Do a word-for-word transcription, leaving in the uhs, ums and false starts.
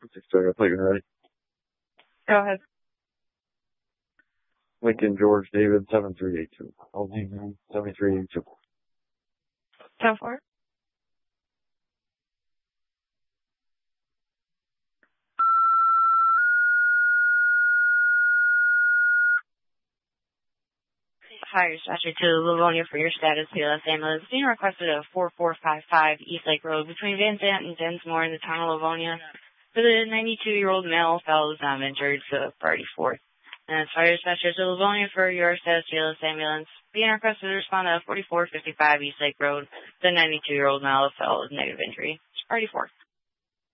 Sorry, I thought you were ready. Go ahead. Lincoln George David seven three eight two. L G V seven three eight two. ten four. Hi, dispatcher to Livonia for your status. P L S ambulance being requested at four four five five East Lake Road between Van Zant and Densmore in the town of Livonia. For the ninety-two-year-old male, fellow is not injured, so priority fourth. And it's fire dispatcher to Livonia for your status. P L S ambulance being requested to respond at forty-four fifty-five East Lake Road. The ninety-two-year-old male, fellow with negative injury. Priority fourth.